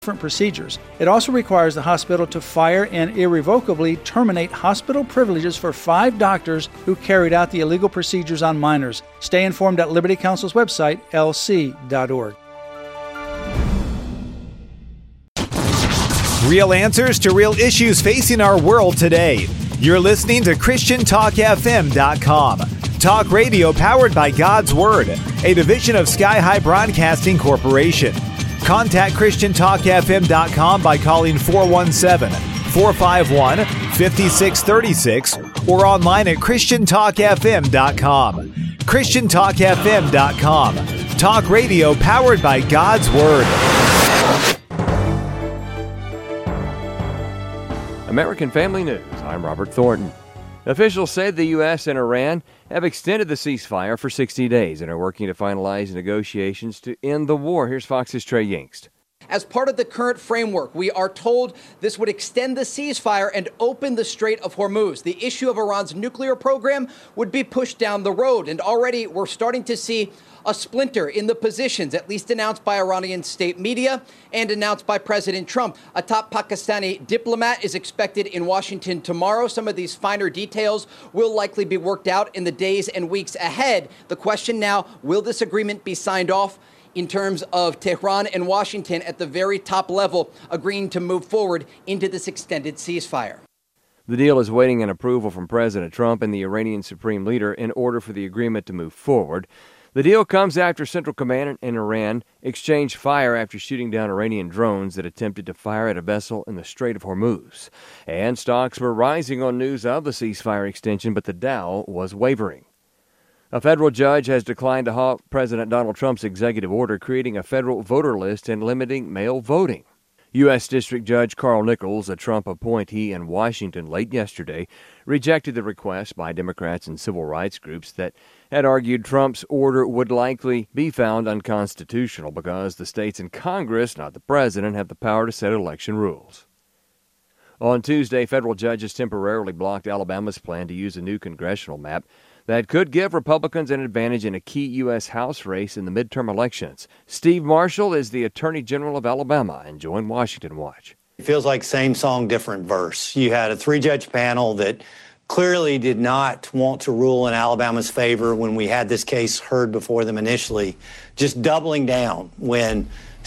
different procedures. It also requires the hospital to fire and irrevocably terminate hospital privileges for 5 doctors who carried out the illegal procedures on minors. Stay informed at Liberty Counsel's website, lc.org. Real answers to real issues facing our world today. You're listening to ChristianTalkFM.com. Talk radio powered by God's Word, a division of Sky High Broadcasting Corporation. Contact ChristianTalkFM.com by calling 417-451-5636 or online at ChristianTalkFM.com. ChristianTalkFM.com. Talk radio powered by God's Word. American Family News. I'm Robert Thornton. Officials say the U.S. and Iran have extended the ceasefire for 60 days and are working to finalize negotiations to end the war. Here's Fox's Trey Yingst. As part of the current framework, we are told this would extend the ceasefire and open the Strait of Hormuz. The issue of Iran's nuclear program would be pushed down the road, and already we're starting to see a splinter in the positions, at least announced by Iranian state media and announced by President Trump. A top Pakistani diplomat is expected in Washington tomorrow. Some of these finer details will likely be worked out in the days and weeks ahead. The question now, will this agreement be signed off in terms of Tehran and Washington at the very top level agreeing to move forward into this extended ceasefire? The deal is waiting an approval from President Trump and the Iranian Supreme Leader in order for the agreement to move forward. The deal comes after Central Command in Iran exchanged fire after shooting down Iranian drones that attempted to fire at a vessel in the Strait of Hormuz. And stocks were rising on news of the ceasefire extension, but the Dow was wavering. A federal judge has declined to halt President Donald Trump's executive order creating a federal voter list and limiting mail voting. U.S. District Judge Carl Nichols, a Trump appointee in Washington late yesterday, rejected the request by Democrats and civil rights groups that had argued Trump's order would likely be found unconstitutional because the states and Congress, not the president, have the power to set election rules. On Tuesday, federal judges temporarily blocked Alabama's plan to use a new congressional map that could give Republicans an advantage in a key U.S. House race in the midterm elections. Steve Marshall is the Attorney General of Alabama and joined Washington Watch. It feels like same song, different verse. You had a 3-judge panel that clearly did not want to rule in Alabama's favor when we had this case heard before them initially, just doubling down when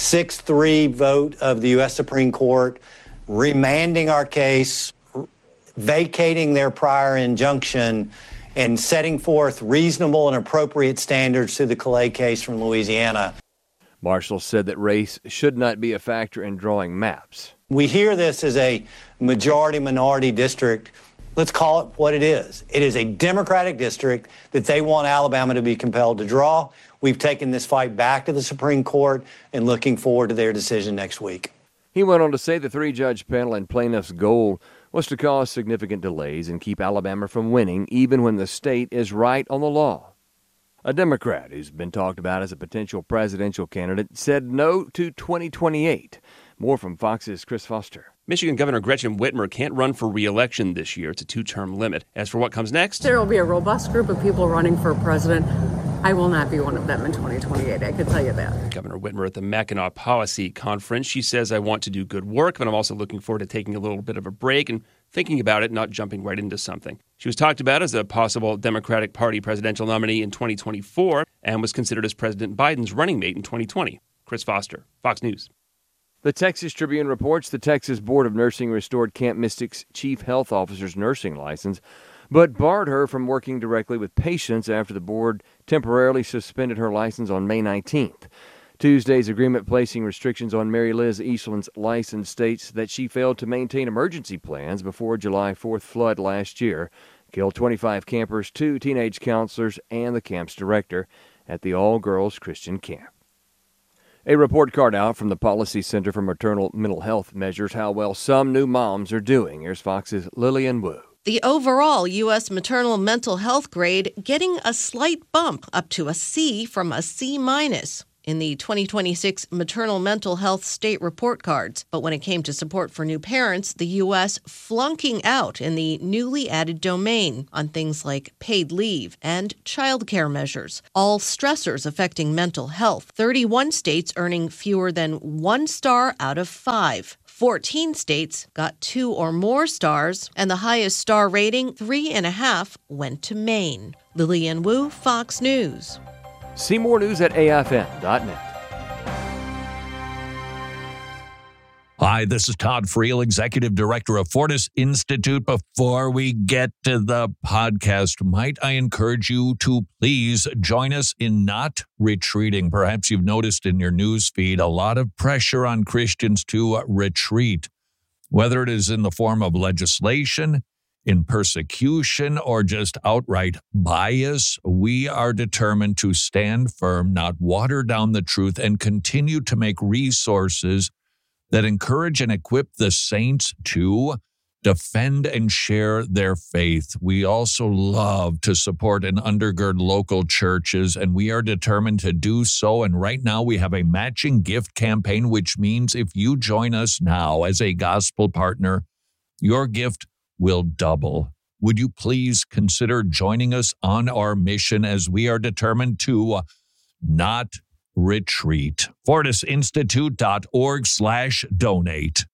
6-3 vote of the U.S. Supreme Court, remanding our case, vacating their prior injunction, and setting forth reasonable and appropriate standards to the Calais case from Louisiana. Marshall said that race should not be a factor in drawing maps. We hear this as a majority-minority district. Let's call it what it is. It is a Democratic district that they want Alabama to be compelled to draw. We've taken this fight back to the Supreme Court and looking forward to their decision next week. He went on to say the 3-judge panel and plaintiff's goal was to cause significant delays and keep Alabama from winning, even when the state is right on the law. A Democrat who's been talked about as a potential presidential candidate said no to 2028. More from Fox's Chris Foster. Michigan Governor Gretchen Whitmer can't run for re-election this year. It's a 2-term limit. As for what comes next, there will be a robust group of people running for president. I will not be one of them in 2028, I can tell you that. Governor Whitmer at the Mackinac Policy Conference. She says, I want to do good work, but I'm also looking forward to taking a little bit of a break and thinking about it, not jumping right into something. She was talked about as a possible Democratic Party presidential nominee in 2024 and was considered as President Biden's running mate in 2020. Chris Foster, Fox News. The Texas Tribune reports the Texas Board of Nursing restored Camp Mystic's chief health officer's nursing license, but barred her from working directly with patients after the board temporarily suspended her license on May 19th. Tuesday's agreement placing restrictions on Mary Liz Eastland's license states that she failed to maintain emergency plans before July 4th flood last year, killed 25 campers, 2 teenage counselors, and the camp's director at the all-girls Christian camp. A report card out from the Policy Center for Maternal Mental Health measures how well some new moms are doing. Here's Fox's Lillian Wu. The overall U.S. maternal mental health grade getting a slight bump up to a C from a C-. in the 2026 Maternal Mental Health State Report Cards. But when it came to support for new parents, the U.S. flunking out in the newly added domain on things like paid leave and childcare measures, all stressors affecting mental health. 31 states earning fewer than 1 star out of 5. 14 states got 2 or more stars, and the highest star rating, 3.5, went to Maine. Lillian Wu, Fox News. See more news at afn.net. Hi, this is Todd Friel, Executive Director of Fortis Institute. Before we get to the podcast, might I encourage you to please join us in not retreating. Perhaps you've noticed in your news feed a lot of pressure on Christians to retreat, whether it is in the form of legislation, in persecution, or just outright bias. We are determined to stand firm, not water down the truth, and continue to make resources that encourage and equip the saints to defend and share their faith. We also love to support and undergird local churches, and we are determined to do so. And right now we have a matching gift campaign, which means if you join us now as a gospel partner, your gift will double. Would you please consider joining us on our mission as we are determined to not retreat? FortisInstitute.org/donate.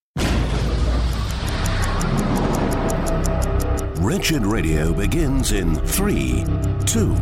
Wretched Radio begins in 3, 2,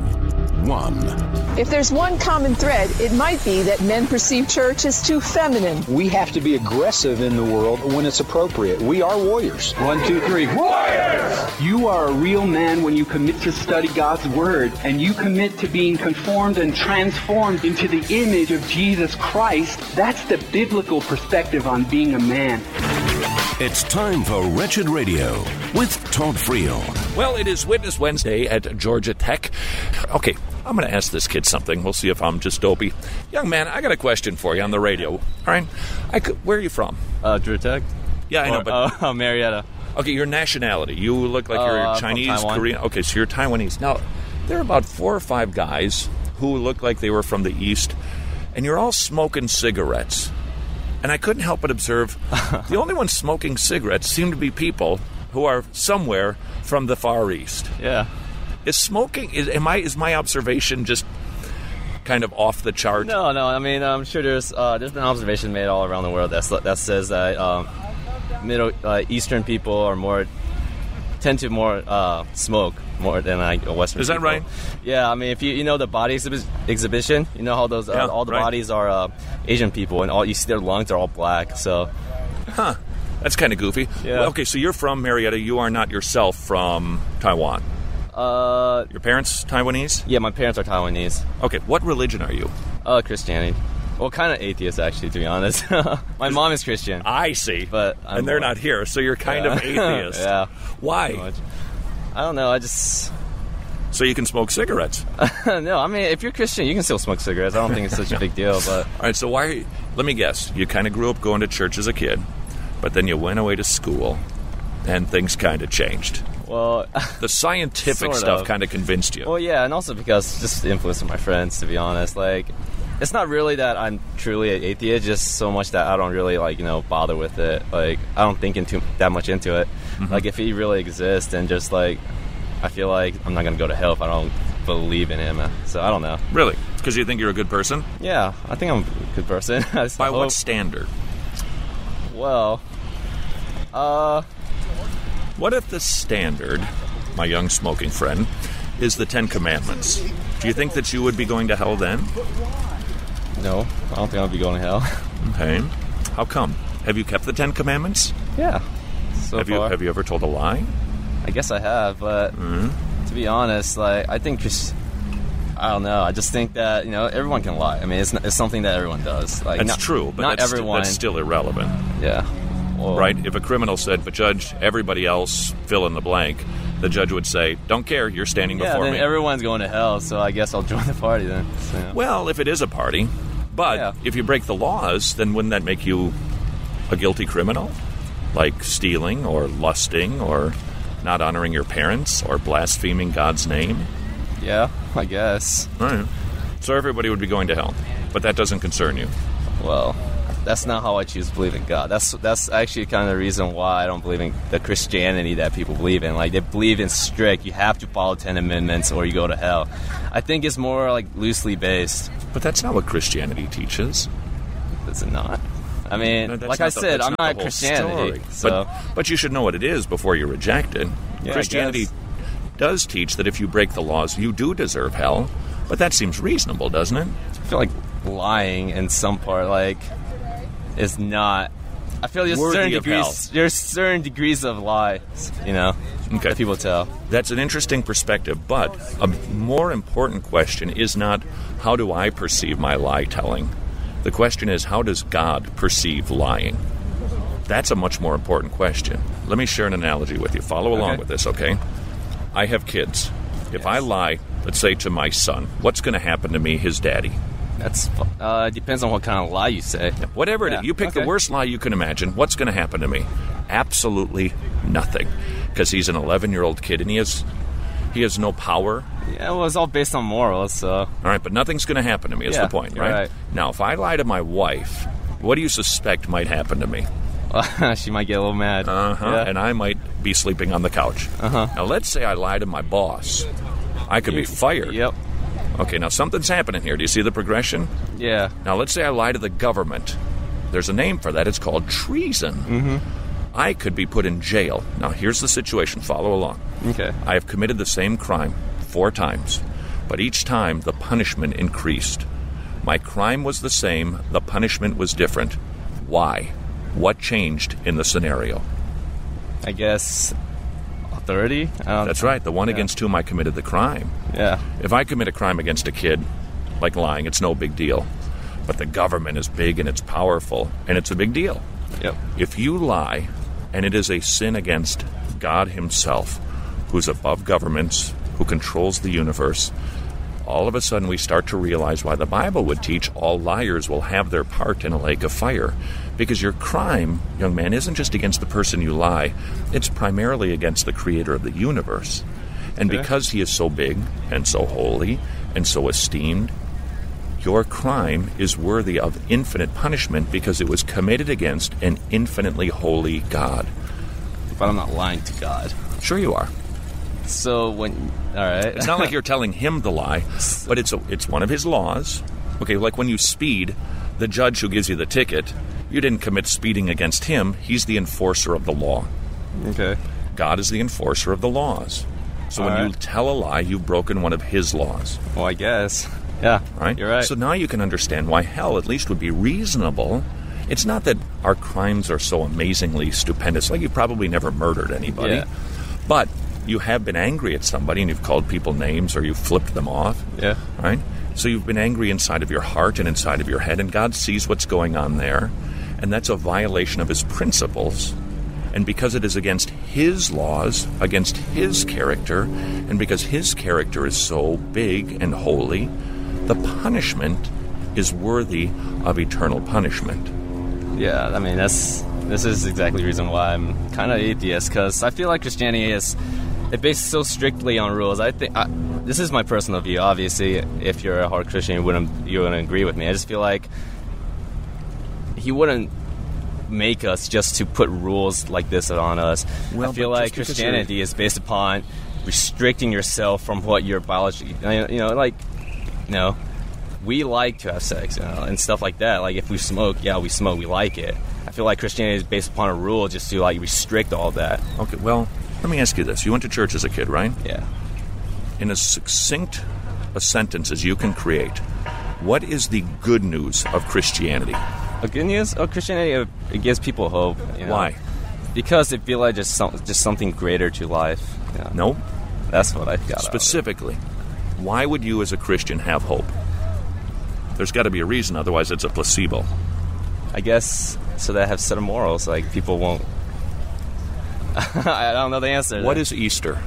1. If there's one common thread, it might be that men perceive church as too feminine. We have to be aggressive in the world when it's appropriate. We are warriors. 1, 2, 3. Warriors! You are a real man when you commit to study God's Word, and you commit to being conformed and transformed into the image of Jesus Christ. That's the biblical perspective on being a man. It's time for Wretched Radio with Todd Friel. Well, it is Witness Wednesday at Georgia Tech. Okay, I'm going to ask this kid something. We'll see if I'm just dopey. Young man, I got a question for you on the radio. All right? Where are you from? Georgia Tech. Yeah, I know, but... Marietta. Okay, your nationality. You look like you're Chinese, Korean. Okay, so you're Taiwanese. Now, there are about 4 or 5 guys who look like they were from the East, and you're all smoking cigarettes. And I couldn't help but observe the only ones smoking cigarettes seem to be people who are somewhere from the Far East. Yeah. Is my observation just kind of off the chart? No. I mean, I'm sure there's been observation made all around the world that says that Middle Eastern people tend to smoke more than Western. Is that people. right? Yeah, I mean, if you know the body exhibition, you know how those all the bodies are Asian people, and all you see their lungs are all black. So, that's kind of goofy. Yeah. Well, okay, so you're from Marietta. You are not yourself from Taiwan. Your parents Taiwanese? Yeah, my parents are Taiwanese. Okay, what religion are you? Christianity. Well, kind of atheist, actually, to be honest. My mom is Christian. I see. But they're not here, so you're kind of atheist. Yeah. Why? I don't know. So you can smoke cigarettes? No, I mean, if you're Christian, you can still smoke cigarettes. I don't think it's such a big deal. But all right, so let me guess. You kind of grew up going to church as a kid, but then you went away to school, and things kind of changed. Well, the scientific stuff kind of convinced you. Well, yeah, and also because just the influence of my friends, to be honest. Like, it's not really that I'm truly an atheist, just so much that I don't really, bother with it. Like, I don't think that much into it. Mm-hmm. Like, if he really exists, and just, I feel like I'm not going to go to hell if I don't believe in him. So, I don't know. Really? Because you think you're a good person? Yeah, I think I'm a good person. By what standard? Well, what if the standard, my young smoking friend, is the 10 Commandments? Do you think that you would be going to hell then? No, I don't think I'll be going to hell. Okay. How come? Have you kept the 10 Commandments? Yeah. Have you ever told a lie? I guess I have, but to be honest, I think I don't know. I just think that, everyone can lie. I mean, it's something that everyone does. That's true, but not everyone. That's still irrelevant. Yeah. Well, right? If a criminal said, but Judge, everybody else, fill in the blank, the judge would say, don't care, you're standing before me. me. Everyone's going to hell, so I guess I'll join the party then. So. Well, if it is a party. But if you break the laws, then wouldn't that make you a guilty criminal? Like stealing or lusting or not honoring your parents or blaspheming God's name? Yeah, I guess. All right. So everybody would be going to hell? But that doesn't concern you. Well, that's not how I choose to believe in God. That's actually kind of the reason why I don't believe in the Christianity that people believe in. Like, they believe in strict, you have to follow 10 Amendments or you go to hell. I think it's more like loosely based. But that's not what Christianity teaches. Is it not? I mean, like I said, I'm not Christianity. So. But you should know what it is before you reject it. Yeah, Christianity does teach that if you break the laws, you do deserve hell. But that seems reasonable, doesn't it? I feel like lying in some part, like, is not. I feel there's certain degrees of lies, that people tell. That's an interesting perspective, but a more important question is not how do I perceive my lie telling. The question is, how does God perceive lying? That's a much more important question. Let me share an analogy with you. Follow along with this, okay? I have kids. If I lie, let's say to my son, what's going to happen to me, his daddy? That's depends on what kind of lie you say. Whatever it is. You pick the worst lie you can imagine. What's going to happen to me? Absolutely nothing. Because he's an 11-year-old kid and he has no power. Yeah, well, it's all based on morals, so. All right, but nothing's going to happen to me is the point, right? Now, if I lie to my wife, what do you suspect might happen to me? She might get a little mad. Yeah. And I might be sleeping on the couch. Now, let's say I lie to my boss. I could be fired. Yep. Okay, now something's happening here. Do you see the progression? Yeah. Now, let's say I lie to the government. There's a name for that. It's called treason. Mm-hmm. I could be put in jail. Now, here's the situation. Follow along. Okay. I have committed the same crime 4 times, but each time the punishment increased. My crime was the same. The punishment was different. Why? What changed in the scenario? I guess authority? That's right. The one against whom I committed the crime. Yeah. If I commit a crime against a kid, like lying, it's no big deal. But the government is big and it's powerful, and it's a big deal. Yep. If you lie, and it is a sin against God himself, who's above governments, who controls the universe, all of a sudden we start to realize why the Bible would teach all liars will have their part in a lake of fire. Because your crime, young man, isn't just against the person you lie, it's primarily against the creator of the universe. And because he is so big and so holy and so esteemed, your crime is worthy of infinite punishment because it was committed against an infinitely holy God. But I'm not lying to God. Sure you are. So all right. It's not like you're telling him the lie, but it's one of his laws. Okay, like when you speed, the judge who gives you the ticket, you didn't commit speeding against him. He's the enforcer of the law. Okay. God is the enforcer of the laws. So when you tell a lie, you've broken one of his laws. Well, I guess. Yeah, right? You're right. So now you can understand why hell at least would be reasonable. It's not that our crimes are so amazingly stupendous. Like, you've probably never murdered anybody. Yeah. But you have been angry at somebody and you've called people names or you've flipped them off. Yeah. Right? So you've been angry inside of your heart and inside of your head, and God sees what's going on there. And that's a violation of his principles. And because it is against his laws, against his character, and because his character is so big and holy, the punishment is worthy of eternal punishment. Yeah, I mean, this is exactly the reason why I'm kind of atheist, because I feel like Christianity is based so strictly on rules. I think this is my personal view. Obviously, if you're a hard Christian, you wouldn't agree with me. I just feel like he wouldn't make us just to put rules like this on us. Well, I feel like Christianity is based upon restricting yourself from what your biology, we like to have sex, and stuff like that. Like, if we smoke, we smoke, we like it. I feel like Christianity is based upon a rule just to, like, restrict all that. Okay, well, let me ask you this. You went to church as a kid, right? Yeah. In as succinct a sentence as you can create, what is the good news of Christianity? The good news of Christianity, it gives people hope. Why? Because they feel like just something greater to life. No. That's what I got. Specifically, why would you as a Christian have hope? There's got to be a reason, otherwise it's a placebo. I guess so that I have set of morals, like people won't... I don't know the answer. What is Easter?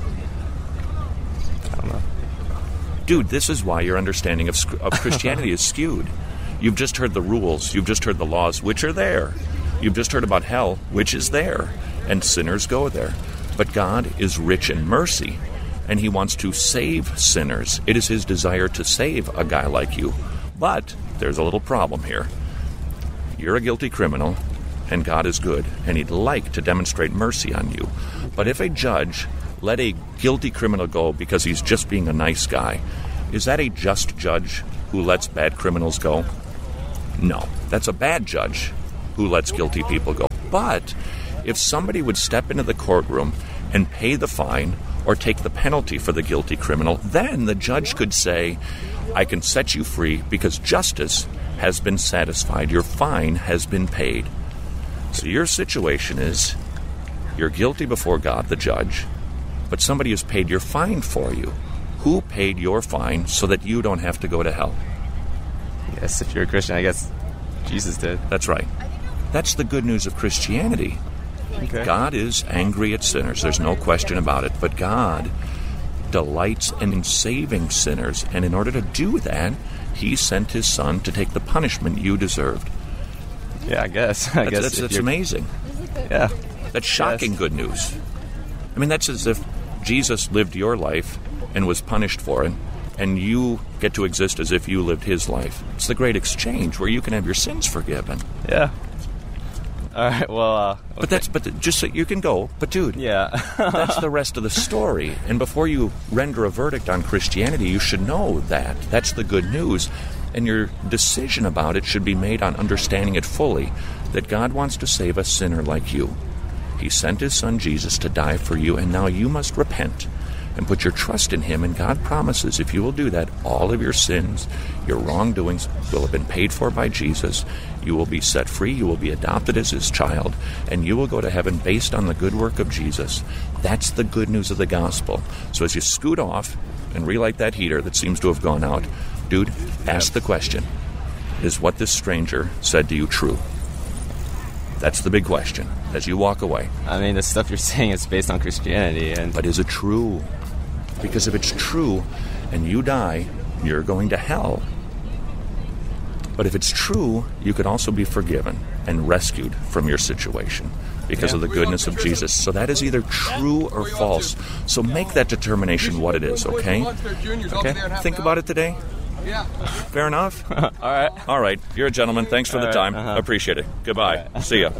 I don't know. Dude, this is why your understanding of Christianity is skewed. You've just heard the rules. You've just heard the laws, which are there. You've just heard about hell, which is there. And sinners go there. But God is rich in mercy, and he wants to save sinners. It is his desire to save a guy like you. But there's a little problem here. You're a guilty criminal, and God is good, and he'd like to demonstrate mercy on you. But if a judge let a guilty criminal go because he's just being a nice guy, is that a just judge who lets bad criminals go? No, that's a bad judge who lets guilty people go. But if somebody would step into the courtroom and pay the fine or take the penalty for the guilty criminal, then the judge could say, I can set you free because justice has been satisfied. Your fine has been paid. So your situation is, you're guilty before God, the judge, but somebody has paid your fine for you. Who paid your fine so that you don't have to go to hell? Yes, if you're a Christian, I guess Jesus did. That's right. That's the good news of Christianity. Okay. God is angry at sinners. There's no question about it. But God delights in saving sinners. And in order to do that, he sent his son to take the punishment you deserved. Yeah, I guess. That's amazing. Yeah. That's shocking good news. I mean, that's as if Jesus lived your life and was punished for it, and you get to exist as if you lived his life. It's the great exchange where you can have your sins forgiven. Yeah. All right, well... okay. But just so you can go, but dude, yeah. That's the rest of the story. And before you render a verdict on Christianity, you should know that. That's the good news. And your decision about it should be made on understanding it fully, that God wants to save a sinner like you. He sent his son Jesus to die for you, and now you must repent and put your trust in him, and God promises if you will do that, all of your sins, your wrongdoings will have been paid for by Jesus. You will be set free, you will be adopted as his child, and you will go to heaven based on the good work of Jesus. That's the good news of the gospel. So as you scoot off and relight that heater that seems to have gone out, dude, ask the question, is what this stranger said to you true? That's the big question as you walk away. I mean, the stuff you're saying is based on Christianity. But is it true? Because if it's true and you die, you're going to hell. But if it's true, you could also be forgiven and rescued from your situation because of the goodness of Jesus. So that is either true or false. So make that determination what it is, okay? Okay? Think about it today. Yeah. Fair enough? All right. You're a gentleman. Thanks for the time. Appreciate it. Goodbye. See ya.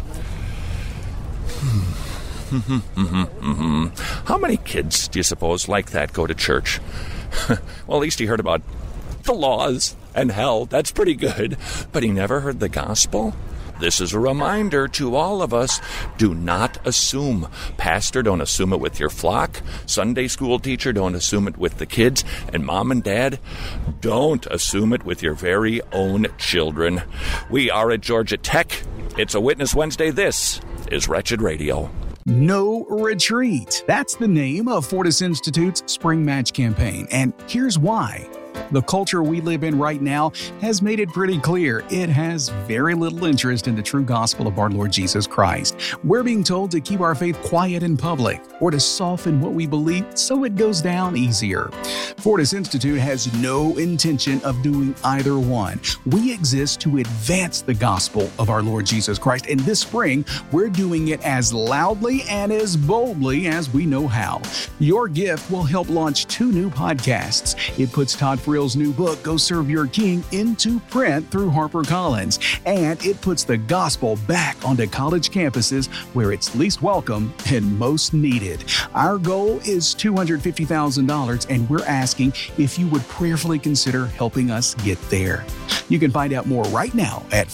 How many kids do you suppose like that go to church? Well, at least he heard about the laws and hell. That's pretty good. But he never heard the gospel? This is a reminder to all of us. Do not assume. Pastor, don't assume it with your flock. Sunday school teacher, don't assume it with the kids. And mom and dad, don't assume it with your very own children. We are at Georgia Tech. It's a Witness Wednesday. This is Wretched Radio. No Retreat. That's the name of Fortis Institute's Spring Match campaign. And here's why. The culture we live in right now has made it pretty clear it has very little interest in the true gospel of our Lord Jesus Christ. We're being told to keep our faith quiet in public or to soften what we believe so it goes down easier. Fortis Institute has no intention of doing either one. We exist to advance the gospel of our Lord Jesus Christ, and this spring we're doing it as loudly and as boldly as we know how. Your gift will help launch 2 new podcasts. It puts Todd Friel's new book, Go Serve Your King, into print through HarperCollins. And it puts the gospel back onto college campuses where it's least welcome and most needed. Our goal is $250,000, and we're asking if you would prayerfully consider helping us get there. You can find out more right now at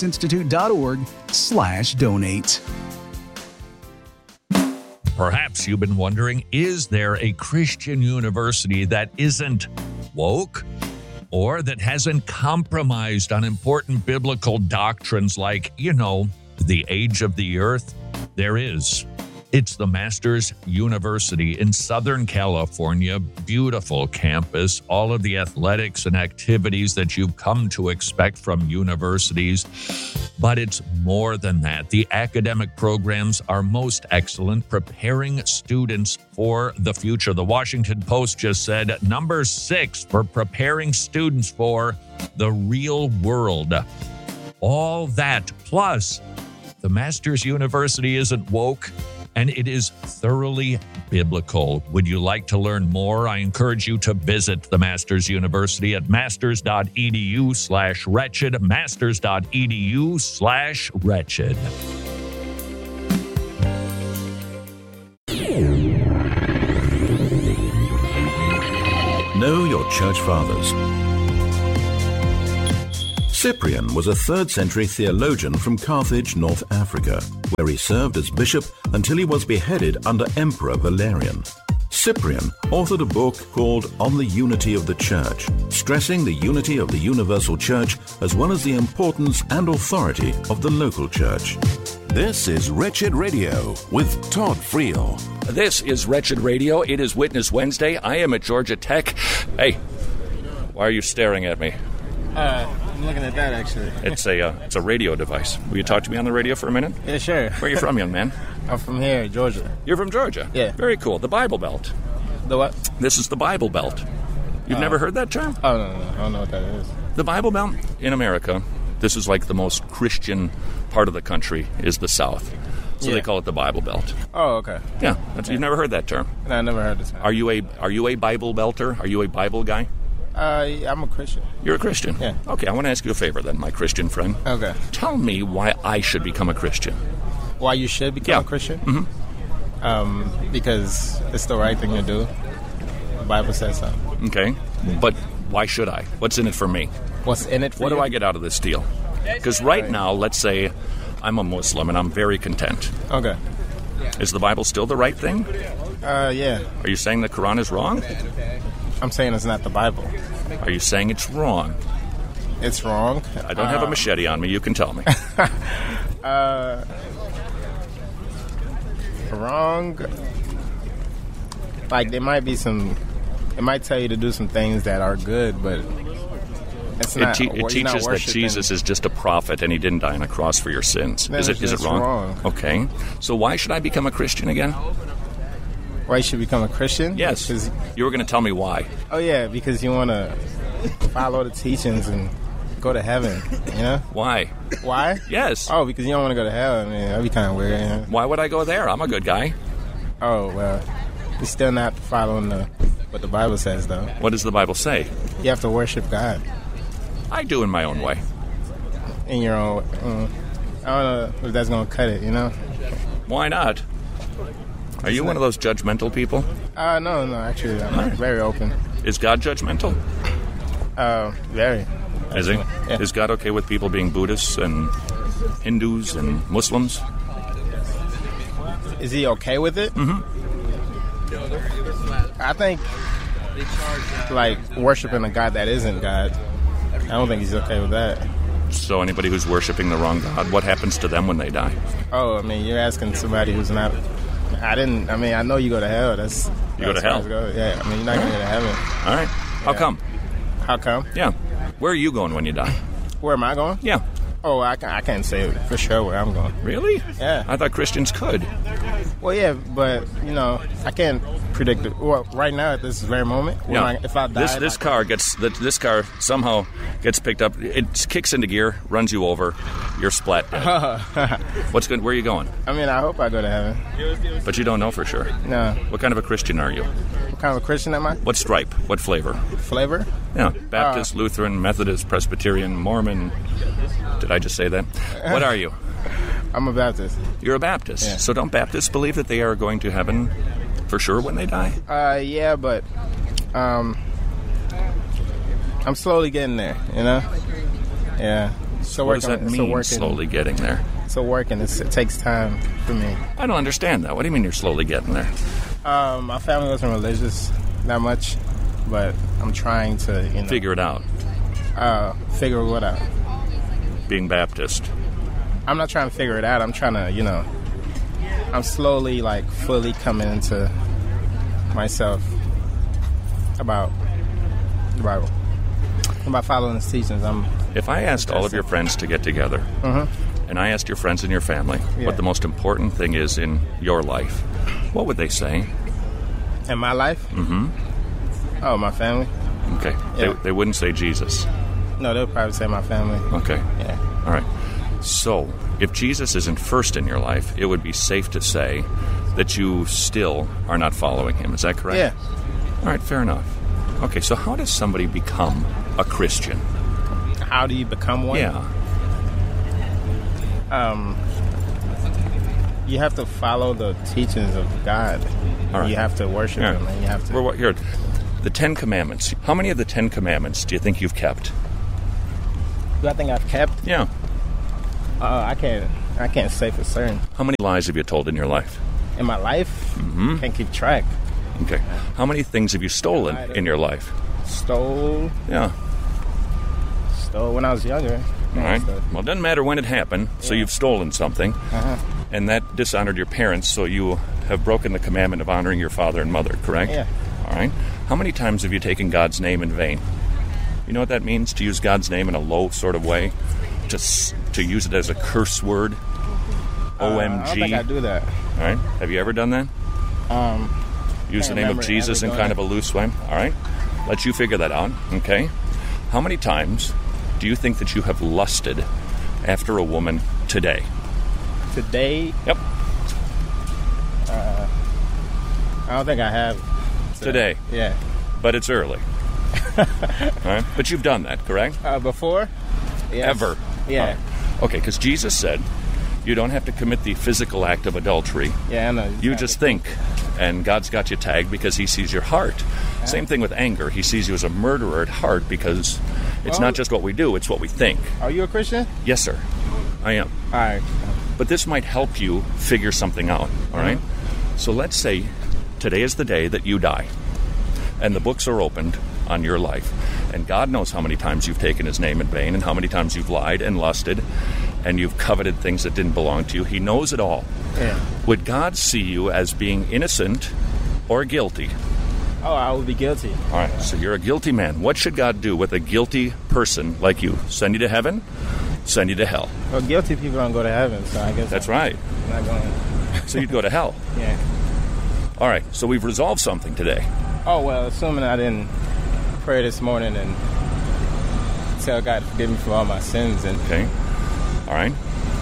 fortisinstitute.org/donate. Perhaps you've been wondering, is there a Christian university that isn't woke or that hasn't compromised on important biblical doctrines like, the age of the earth? There is. It's the Masters University in Southern California. Beautiful campus, all of the athletics and activities that you've come to expect from universities. But it's more than that. The academic programs are most excellent, preparing students for the future. The Washington Post just said number 6 for preparing students for the real world. All that, plus the Masters University isn't woke. and it is thoroughly biblical. Would you like to learn more? I encourage you to visit the Masters University at masters.edu/wretched, masters.edu/wretched. Know your church fathers. Cyprian was a 3rd century theologian from Carthage, North Africa, where he served as bishop until he was beheaded under Emperor Valerian. Cyprian authored a book called On the Unity of the Church, stressing the unity of the universal church as well as the importance and authority of the local church. This is Wretched Radio with Todd Friel. This is Wretched Radio. It is Witness Wednesday. I am at Georgia Tech. Hey, why are you staring at me? I'm looking at that, actually. It's a radio device. Will you talk to me on the radio for a minute? Yeah, sure. Where are you from, young man? I'm from here, Georgia. You're from Georgia? Yeah. Very cool. The Bible Belt. The what? This is the Bible Belt. You've never heard that term? Oh, no. I don't know what that is. The Bible Belt in America, this is like the most Christian part of the country, is the South. So they call it the Bible Belt. Oh, okay. Yeah. You've never heard that term? No, I never heard this term. Are you a Bible Belter? Are you a Bible guy? I'm a Christian. You're a Christian? Yeah. Okay, I want to ask you a favor then, my Christian friend. Okay. Tell me why I should become a Christian. Why you should become a Christian? Mm-hmm. Because it's the right thing to do. The Bible says so. Okay. But why should I? What's in it for me? What's in it for you? What do I get out of this deal? Because right now, let's say I'm a Muslim and I'm very content. Okay. Is the Bible still the right thing? Yeah. Are you saying the Quran is wrong? I'm saying it's not the Bible. Are you saying it's wrong? It's wrong? I don't have a machete on me. You can tell me. Wrong? Like, there might be some... It might tell you to do some things that are good, but... It teaches that Jesus is just a prophet and he didn't die on a cross for your sins. Is it wrong? Okay. So why should I become a Christian again? Why you should become a Christian? Yes. You were going to tell me why. Oh, yeah, because you want to follow the teachings and go to heaven, you know? Why? Why? Yes. Oh, because you don't want to go to hell. I mean, that'd be kind of weird, you know? Why would I go there? I'm a good guy. Oh, well, you're still not following what the Bible says, though. What does the Bible say? You have to worship God. I do in my own way. In your own... I don't know if that's going to cut it, you know? Why not? Are you one of those judgmental people? No, actually, I'm very open. Is God judgmental? Very. Is he? Yeah. Is God okay with people being Buddhists and Hindus and Muslims? Is he okay with it? Mm-hmm. I think, like, worshiping a God that isn't God, I don't think he's okay with that. So anybody who's worshiping the wrong God, what happens to them when they die? Oh, I mean, you're asking somebody who's not... I know you go to hell. You go to hell? Yeah, I mean, you're not going to go to heaven. All right. How come? How come? Yeah. Where are you going when you die? Where am I going? Yeah. Oh, I can't say for sure where I'm going. Really? Yeah. I thought Christians could. Well, yeah, but, I can't predict it. Well, right now, at this very moment, if I die... This car somehow gets picked up. It kicks into gear, runs you over. You're splat dead. Where are you going? I mean, I hope I go to heaven. But you don't know for sure. No. What kind of a Christian are you? What kind of a Christian am I? What stripe? What flavor? Flavor? Yeah. Baptist, Lutheran, Methodist, Presbyterian, Mormon. Did I just say that? What are you? I'm a Baptist. You're a Baptist. Yeah. So don't Baptists believe that they are going to heaven for sure when they die? Yeah, but I'm slowly getting there, you know? Yeah. So what does that mean, slowly getting there? So it takes time for me. I don't understand that. What do you mean you're slowly getting there? My family wasn't religious that much, but I'm trying to, figure it out. Figure what out? Being Baptist. I'm not trying to figure it out. I'm trying to, I'm slowly, fully coming into myself about the Bible. About following the teachings. If I asked all of your friends to get together, and I asked your friends in your family what the most important thing is in your life, what would they say? In my life? Mm-hmm. Oh, my family. Okay. Yeah. They wouldn't say Jesus. No, they'll probably say my family. Okay. Yeah. All right. So, if Jesus isn't first in your life, it would be safe to say that you still are not following him. Is that correct? Yeah. All right, fair enough. Okay, so how does somebody become a Christian? How do you become one? Yeah. You have to follow the teachings of God. All right. You have to worship him, and you have to... Here, the 10 Commandments. How many of the 10 Commandments do you think you've kept? Do I think I've kept? Yeah. I can't say for certain. How many lies have you told in your life? In my life? Mm-hmm. Can't keep track. Okay. How many things have you stolen in your life? Stole? Yeah. Stole when I was younger. All right. Well, it doesn't matter when it happened, so you've stolen something, and that dishonored your parents, so you have broken the commandment of honoring your father and mother, correct? Yeah. All right. How many times have you taken God's name in vain? You know what that means, to use God's name in a low sort of way? To use it as a curse word? OMG? I don't think I do that. All right. Have you ever done that? Use the name of Jesus in kind of a loose way? All right. Let you figure that out, okay? How many times do you think that you have lusted after a woman today? Today? Yep. I don't think I have. Today? Yeah. But it's early. All right. But you've done that, correct? Before? Yes. Ever? Yeah. Okay, because Jesus said you don't have to commit the physical act of adultery. Yeah, I know. You just think. And God's got you tagged because he sees your heart. Same thing with anger. He sees you as a murderer at heart because it's not just what we do, it's what we think. Are you a Christian? Yes, sir. I am. All right. But this might help you figure something out, all right? So let's say today is the day that you die, and the books are opened on your life. And God knows how many times you've taken his name in vain and how many times you've lied and lusted and you've coveted things that didn't belong to you. He knows it all. Yeah. Would God see you as being innocent or guilty? Oh, I would be guilty. All right, so you're a guilty man. What should God do with a guilty person like you? Send you to heaven? Send you to hell? Well, guilty people don't go to heaven, so I guess... That's right. I'm not going. So you'd go to hell? Yeah. All right, so we've resolved something today. Oh, well, assuming I didn't pray this morning and tell God to forgive me for all my sins. And okay. All right.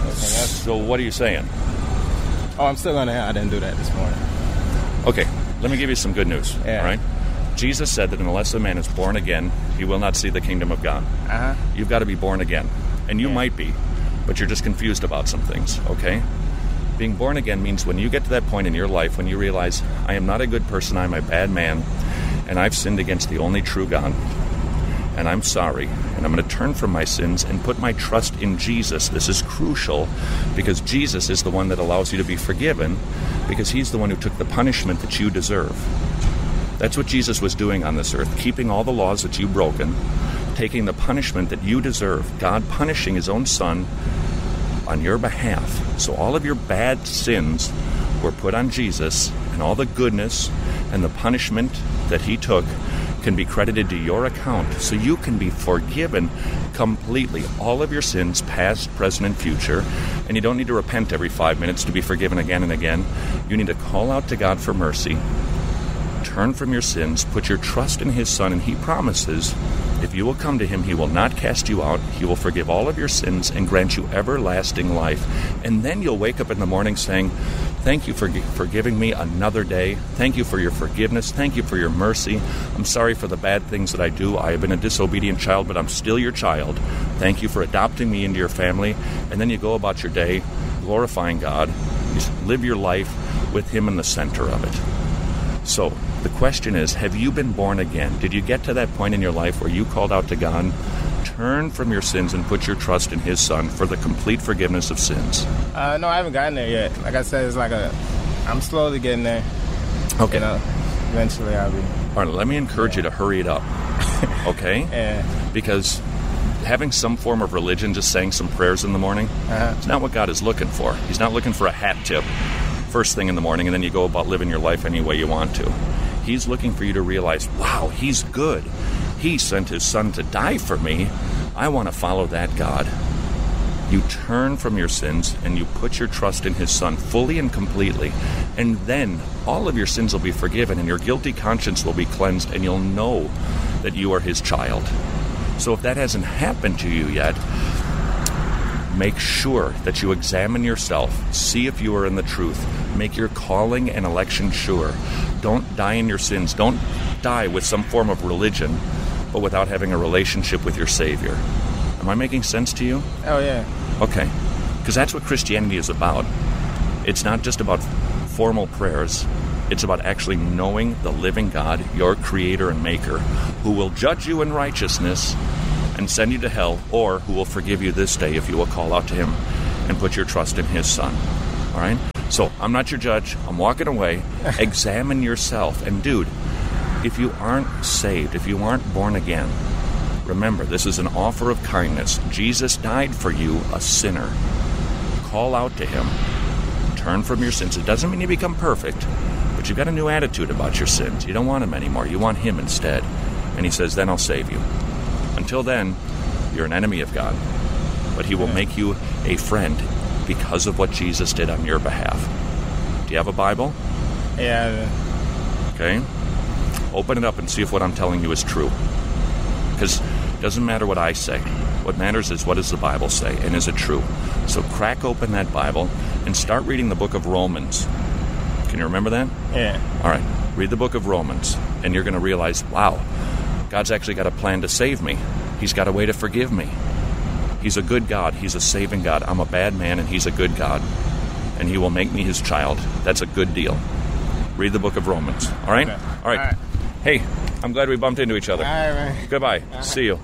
So what are you saying? Oh, I'm still going to hell. I didn't do that this morning. Okay, let me give you some good news. Yeah. All right. Jesus said that unless a man is born again, he will not see the kingdom of God. You've got to be born again. And you might be, but you're just confused about some things, okay? Being born again means when you get to that point in your life when you realize, I am not a good person, I'm a bad man, and I've sinned against the only true God, and I'm sorry, and I'm going to turn from my sins and put my trust in Jesus. This is crucial because Jesus is the one that allows you to be forgiven because he's the one who took the punishment that you deserve. That's what Jesus was doing on this earth, keeping all the laws that you've broken, taking the punishment that you deserve, God punishing his own son on your behalf. So all of your bad sins were put on Jesus, and all the goodness and the punishment that he took can be credited to your account so you can be forgiven completely. All of your sins, past, present, and future. And you don't need to repent every 5 minutes to be forgiven again and again. You need to call out to God for mercy, turn from your sins, put your trust in his son, and he promises if you will come to him, he will not cast you out. He will forgive all of your sins and grant you everlasting life. And then you'll wake up in the morning saying, thank you for giving me another day. Thank you for your forgiveness. Thank you for your mercy. I'm sorry for the bad things that I do. I have been a disobedient child, but I'm still your child. Thank you for adopting me into your family. And then you go about your day glorifying God. You live your life with him in the center of it. So the question is, have you been born again? Did you get to that point in your life where you called out to God, turn from your sins and put your trust in his son for the complete forgiveness of sins? No, I haven't gotten there yet. Like I said, I'm slowly getting there. Okay. Eventually I'll be. All right, let me encourage you to hurry it up. Okay? Yeah. Because having some form of religion, just saying some prayers in the morning, it's not what God is looking for. He's not looking for a hat tip first thing in the morning and then you go about living your life any way you want to. He's looking for you to realize, wow, he's good. He sent his son to die for me. I want to follow that God. You turn from your sins and you put your trust in his son fully and completely. And then all of your sins will be forgiven and your guilty conscience will be cleansed and you'll know that you are his child. So if that hasn't happened to you yet, make sure that you examine yourself, see if you are in the truth, make your calling and election sure. Don't die in your sins. Don't die with some form of religion, but without having a relationship with your Savior. Am I making sense to you? Oh, yeah. Okay. Because that's what Christianity is about. It's not just about formal prayers. It's about actually knowing the living God, your creator and maker, who will judge you in righteousness and send you to hell, or who will forgive you this day if you will call out to him and put your trust in his Son. All right? So, I'm not your judge. I'm walking away. Examine yourself. And dude, if you aren't saved, if you aren't born again, remember, this is an offer of kindness. Jesus died for you, a sinner. Call out to him. Turn from your sins. It doesn't mean you become perfect, but you've got a new attitude about your sins. You don't want him anymore. You want him instead. And he says, then I'll save you. Until then, you're an enemy of God. But he will make you a friend because of what Jesus did on your behalf. Do you have a Bible? Yeah. Okay. Open it up and see if what I'm telling you is true. Because it doesn't matter what I say. What matters is what does the Bible say, and is it true? So crack open that Bible and start reading the book of Romans. Can you remember that? Yeah. All right. Read the book of Romans, and you're going to realize, wow, God's actually got a plan to save me. He's got a way to forgive me. He's a good God. He's a saving God. I'm a bad man, and he's a good God. And he will make me his child. That's a good deal. Read the book of Romans. All right? Okay. All right. Hey, I'm glad we bumped into each other. All right, man. Goodbye. See you.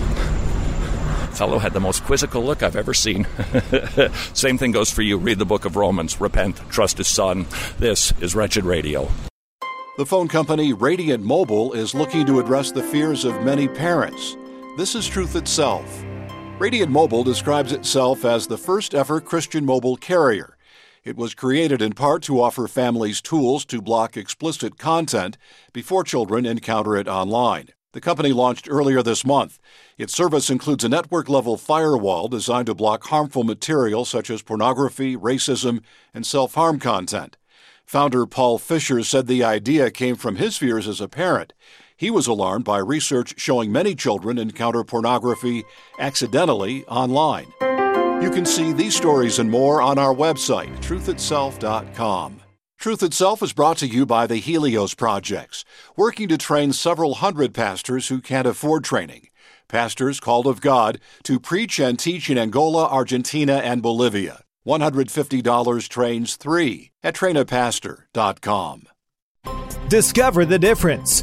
Fellow had the most quizzical look I've ever seen. Same thing goes for you. Read the book of Romans. Repent. Trust his Son. This is Wretched Radio. The phone company Radiant Mobile is looking to address the fears of many parents. This is truth itself. Radiant Mobile describes itself as the first ever Christian mobile carrier. It was created in part to offer families tools to block explicit content before children encounter it online. The company launched earlier this month. Its service includes a network-level firewall designed to block harmful material such as pornography, racism, and self-harm content. Founder Paul Fisher said the idea came from his fears as a parent. He was alarmed by research showing many children encounter pornography accidentally online. You can see these stories and more on our website, truthitself.com. Truth Itself is brought to you by the Helios Projects, working to train several hundred pastors who can't afford training. Pastors called of God to preach and teach in Angola, Argentina, and Bolivia. $150 trains 3 at trainapastor.com. Discover the difference.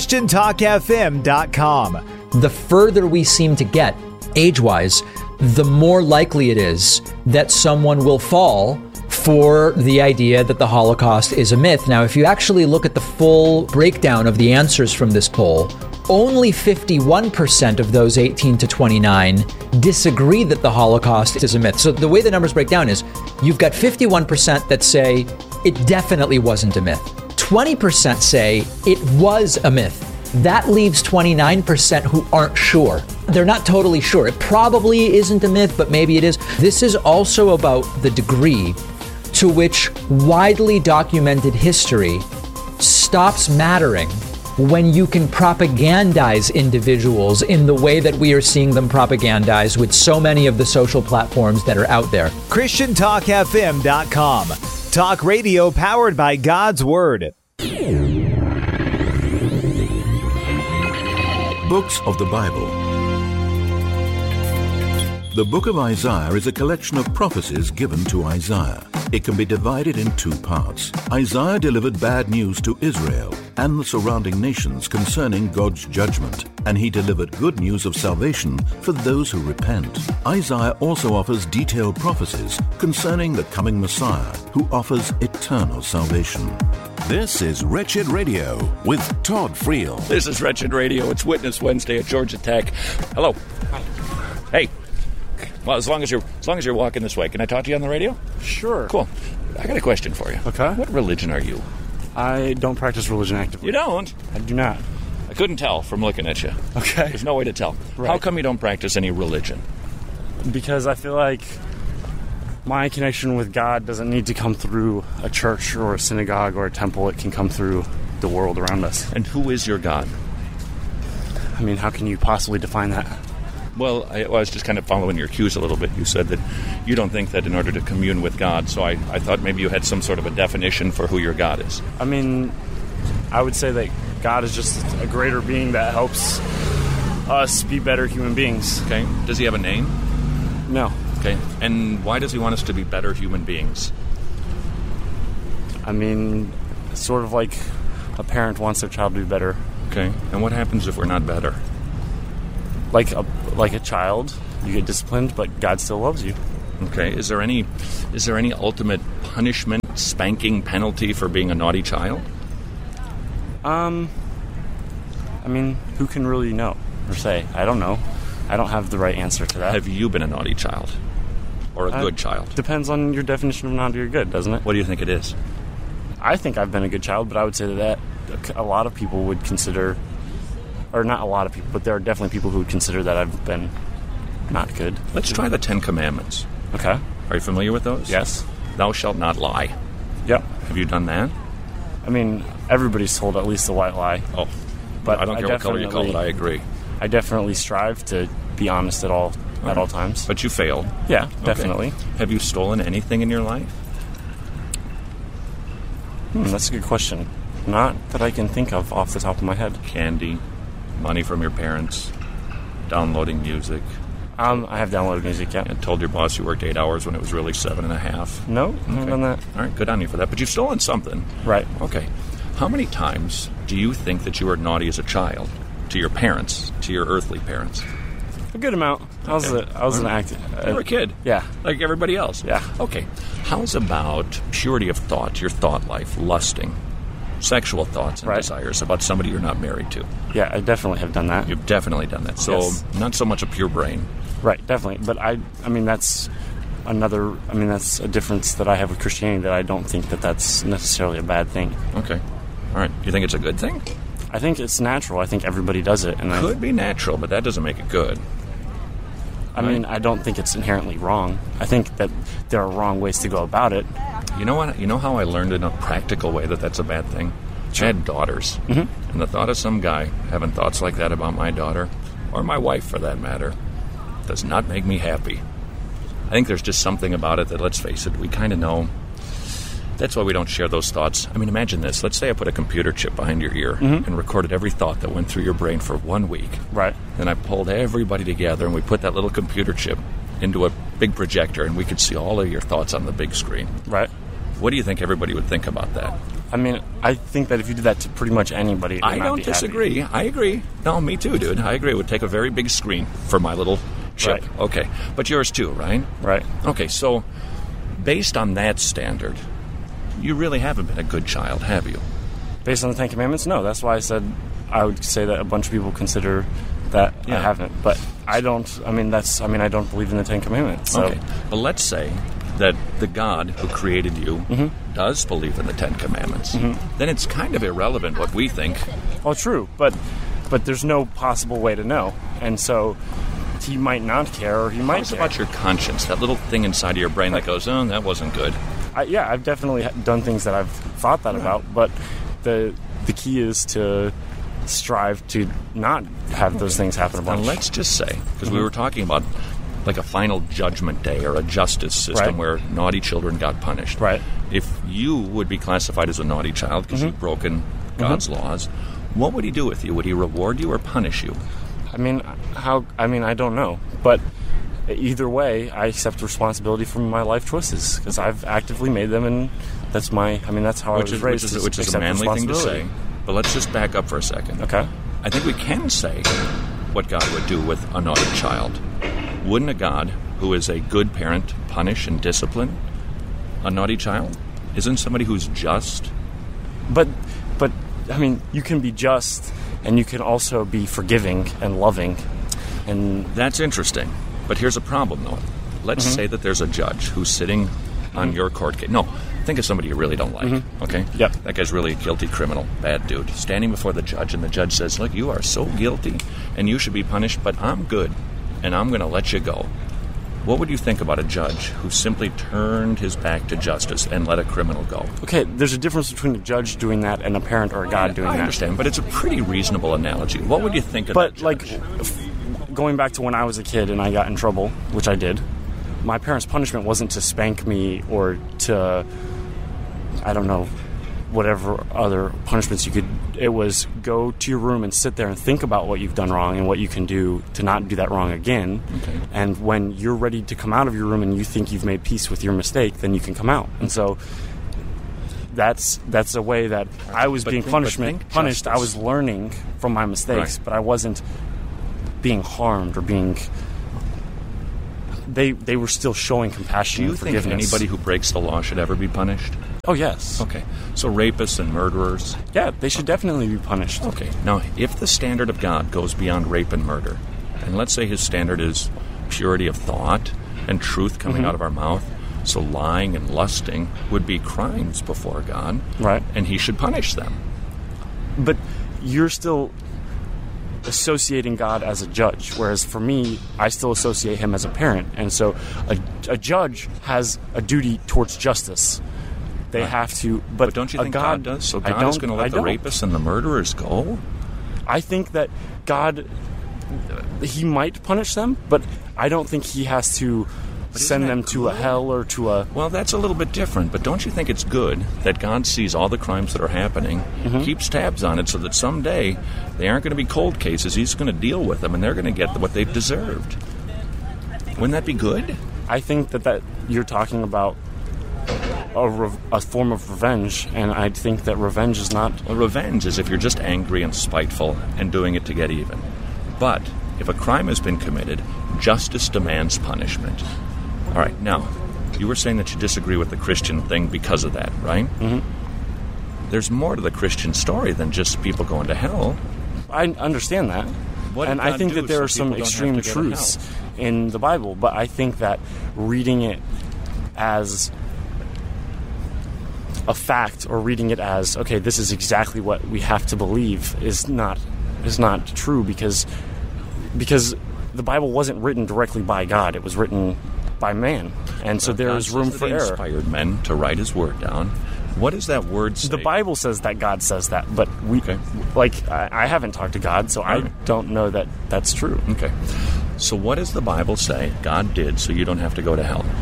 ChristianTalkFM.com. The further we seem to get, age-wise, the more likely it is that someone will fall for the idea that the Holocaust is a myth. Now, if you actually look at the full breakdown of the answers from this poll, only 51% of those 18 to 29 disagree that the Holocaust is a myth. So the way the numbers break down is you've got 51% that say it definitely wasn't a myth. 20% say it was a myth. That leaves 29% who aren't sure. They're not totally sure. It probably isn't a myth, but maybe it is. This is also about the degree to which widely documented history stops mattering when you can propagandize individuals in the way that we are seeing them propagandized with so many of the social platforms that are out there. ChristianTalkFM.com. Talk radio powered by God's Word. Books of the Bible. The book of Isaiah is a collection of prophecies given to Isaiah. It can be divided in two parts. Isaiah delivered bad news to Israel and the surrounding nations concerning God's judgment, and he delivered good news of salvation for those who repent. Isaiah also offers detailed prophecies concerning the coming Messiah, who offers eternal salvation. This is Wretched Radio with Todd Friel. This is Wretched Radio. It's Witness Wednesday at Georgia Tech. Hello. Hi. Hey. Well, as long as you're walking this way, can I talk to you on the radio? Sure. Cool. I got a question for you. Okay. What religion are you? I don't practice religion actively. You don't? I do not. I couldn't tell from looking at you. Okay. There's no way to tell. Right. How come you don't practice any religion? Because I feel like my connection with God doesn't need to come through a church or a synagogue or a temple. It can come through the world around us. And who is your God? I mean, how can you possibly define that? Well, I was just kind of following your cues a little bit. You said that you don't think that in order to commune with God, so I thought maybe you had some sort of a definition for who your God is. I mean, I would say that God is just a greater being that helps us be better human beings. Okay. Does he have a name? No. Okay. And why does he want us to be better human beings? I mean, sort of like a parent wants their child to be better. Okay. And what happens if we're not better? Like a child, you get disciplined, but God still loves you. Okay. Is there any ultimate punishment, spanking, penalty for being a naughty child? I mean, who can really know or say? I don't know. I don't have the right answer to that. Have you been a naughty child? Or a good child? Depends on your definition of naughty or good, doesn't it? What do you think it is? I think I've been a good child, but I would say that a lot of people would consider, or not a lot of people, but there are definitely people who would consider that I've been not good. Let's try the 10 Commandments. Okay. Are you familiar with those? Yes. Thou shalt not lie. Yep. Have you done that? I mean, everybody's told at least a white lie. Oh. But I don't care what color you call it, I agree. I definitely strive to be honest at all times. But you failed. Yeah, definitely. Okay. Have you stolen anything in your life? That's a good question. Not that I can think of off the top of my head. Candy, money from your parents, downloading music. I have downloaded music, yeah. And told your boss you worked 8 hours when it was really 7.5. No, I haven't done that. All right, good on you for that. But you've stolen something. Right. Okay. How many times do you think that you were naughty as a child? To your parents, to your earthly parents? A good amount. I was an active. You were a kid. Yeah. Like everybody else. Yeah. Okay. How's about purity of thought, your thought life, lusting, sexual thoughts and desires about somebody you're not married to? Yeah, I definitely have done that. You've definitely done that. So not so much a pure brain. Right, definitely. But I mean, that's that's a difference that I have with Christianity, that I don't think that that's necessarily a bad thing. Okay. All right. You think it's a good thing? I think it's natural. I think everybody does it. And Could be natural, but that doesn't make it good. I mean, I don't think it's inherently wrong. I think that there are wrong ways to go about it. You know what? You know how I learned in a practical way that that's a bad thing? Sure. I had daughters. Mm-hmm. And the thought of some guy having thoughts like that about my daughter, or my wife for that matter, does not make me happy. I think there's just something about it that, let's face it, we kind of know. That's why we don't share those thoughts. I mean, imagine this. Let's say I put a computer chip behind your ear and recorded every thought that went through your brain for 1 week. Right. Then I pulled everybody together and we put that little computer chip into a big projector and we could see all of your thoughts on the big screen. Right. What do you think everybody would think about that? I mean, I think that if you did that to pretty much anybody, I don't disagree. Happy. I agree. No, me too, dude. I agree. It would take a very big screen for my little chip. Right. Okay. But yours too, right? Right. Okay, so based on that standard, you really haven't been a good child, have you? Based on the 10 Commandments? No. That's why I would say that a bunch of people consider that I haven't. But I don't. I don't believe in the 10 Commandments. So. Okay. But let's say that the God who created you does believe in the 10 Commandments. Then it's kind of irrelevant what we think. Well, true. But there's no possible way to know. And so he might not care, or he might How's care. About your conscience, that little thing inside of your brain that goes, oh, that wasn't good. I've definitely done things that I've thought that about, but the key is to strive to not have those things happen a bunch. Now, let's just say, because we were talking about like a final judgment day or a justice system where naughty children got punished. Right. If you would be classified as a naughty child because you've broken God's laws, what would he do with you? Would he reward you or punish you? I don't know, but either way, I accept responsibility for my life choices because I've actively made them, and that's how I was raised. Which is a manly thing to say. But let's just back up for a second. Okay. I think we can say what God would do with a naughty child. Wouldn't a God who is a good parent punish and discipline a naughty child? Isn't somebody who's just? But you can be just, and you can also be forgiving and loving, and that's interesting. But here's a problem, though. Let's say that there's a judge who's sitting on your court case. No, think of somebody you really don't like, okay? Yep. That guy's really a guilty criminal, bad dude, standing before the judge, and the judge says, look, you are so guilty, and you should be punished, but I'm good, and I'm going to let you go. What would you think about a judge who simply turned his back to justice and let a criminal go? Okay, there's a difference between a judge doing that and a parent or a God doing that. I understand, but it's a pretty reasonable analogy. What would you think of that judge? going back to when I was a kid and I got in trouble, which I did, my parents' punishment wasn't to spank me or to, I don't know, whatever other punishments you could. It was go to your room and sit there and think about what you've done wrong and what you can do to not do that wrong again. Okay. And when you're ready to come out of your room and you think you've made peace with your mistake, then you can come out. And so that's a way that I was being punished. I was learning from my mistakes, Right. but I wasn't being harmed or being. They were still showing compassion and forgiveness. Do you think anybody who breaks the law should ever be punished? Oh, yes. Okay. So rapists and murderers? Yeah, they should definitely be punished. Okay. Now, if the standard of God goes beyond rape and murder, and let's say his standard is purity of thought and truth coming out of our mouth, so lying and lusting would be crimes before God. Right. And he should punish them. But you're still associating God as a judge, whereas for me, I still associate him as a parent. And so a judge has a duty towards justice. They have to, but don't you think God does? So God is going to let the rapists and the murderers go? I think that God, he might punish them, but I don't think he has to send them to a hell or to a... Well, that's a little bit different, but don't you think it's good that God sees all the crimes that are happening, keeps tabs on it so that someday they aren't going to be cold cases, he's going to deal with them and they're going to get what they've deserved? Wouldn't that be good? I think that you're talking about a form of revenge, and I think that revenge is not... Well, revenge is if you're just angry and spiteful and doing it to get even. But if a crime has been committed, justice demands punishment. All right, now, you were saying that you disagree with the Christian thing because of that, right? Mm-hmm. There's more to the Christian story than just people going to hell. I understand that. And I think that there are some extreme truths in the Bible, but I think that reading it as a fact or reading it as, okay, this is exactly what we have to believe is not true because the Bible wasn't written directly by God. It was written by man. And so there is room for error. God inspired men to write his word down. What does that word say? The Bible says that God says that, but I haven't talked to God, so I don't know that that's true. Okay. So what does the Bible say God did so you don't have to go to hell?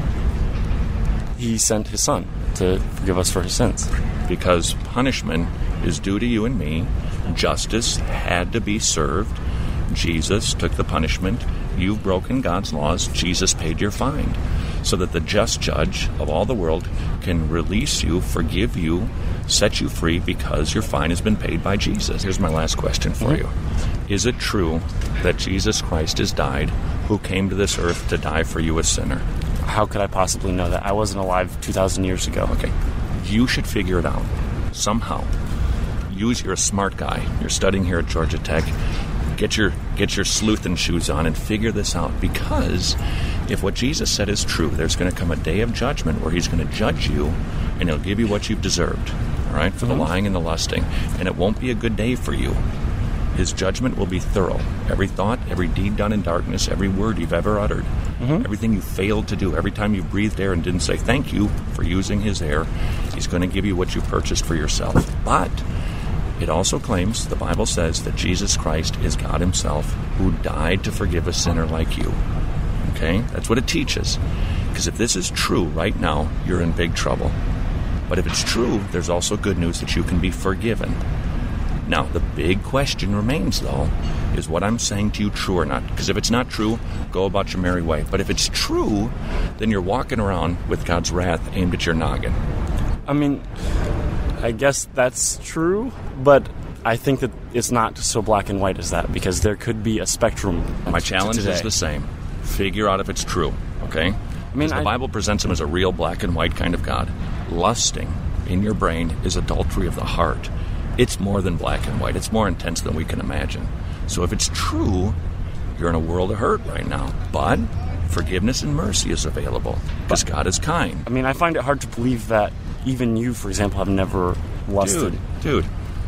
He sent his son to forgive us for his sins. Because punishment is due to you and me. Justice had to be served. Jesus took the punishment. You've broken God's laws. Jesus paid your fine. So that the just judge of all the world can release you, forgive you, set you free because your fine has been paid by Jesus. Here's my last question for you. Is it true that Jesus Christ has died, who came to this earth to die for you, a sinner? How could I possibly know that? I wasn't alive 2,000 years ago. Okay. You should figure it out. Somehow. You're a smart guy. You're studying here at Georgia Tech. Get your sleuthin' shoes on and figure this out. Because if what Jesus said is true, there's going to come a day of judgment where he's going to judge you and he'll give you what you've deserved, all right, for the lying and the lusting. And it won't be a good day for you. His judgment will be thorough. Every thought, every deed done in darkness, every word you've ever uttered, everything you failed to do, every time you breathed air and didn't say thank you for using his air, he's going to give you what you purchased for yourself. But it also claims, the Bible says, that Jesus Christ is God himself who died to forgive a sinner like you. Okay? That's what it teaches. Because if this is true right now, you're in big trouble. But if it's true, there's also good news that you can be forgiven. Now, the big question remains, though, is what I'm saying to you true or not? Because if it's not true, go about your merry way. But if it's true, then you're walking around with God's wrath aimed at your noggin. I mean, I guess that's true, but I think that it's not so black and white as that, because there could be a spectrum. My challenge is the same. Figure out if it's true, okay? I mean, the Bible presents him as a real black and white kind of God. Lusting in your brain is adultery of the heart. It's more than black and white. It's more intense than we can imagine. So if it's true, you're in a world of hurt right now. But forgiveness and mercy is available because God is kind. I mean, I find it hard to believe that even you, for example, have never lusted. Dude.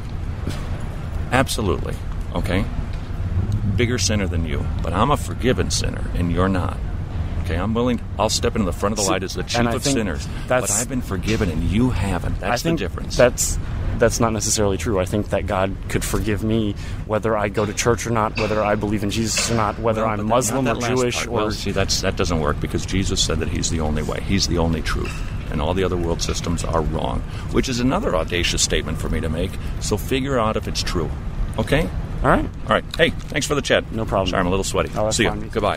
Absolutely. Okay? Bigger sinner than you. But I'm a forgiven sinner, and you're not. Okay, I'll step into the front of the light as the chief of sinners. But I've been forgiven and you haven't. That's the difference. that's not necessarily true. I think that God could forgive me whether I go to church or not, whether I believe in Jesus or not, whether I'm Muslim or Jewish. Well, see, that doesn't work, because Jesus said that he's the only way. He's the only truth. And all the other world systems are wrong, which is another audacious statement for me to make. So figure out if it's true. Okay? All right. All right. Hey, thanks for the chat. No problem. Sorry, I'm a little sweaty. Oh, See you. fine. Goodbye.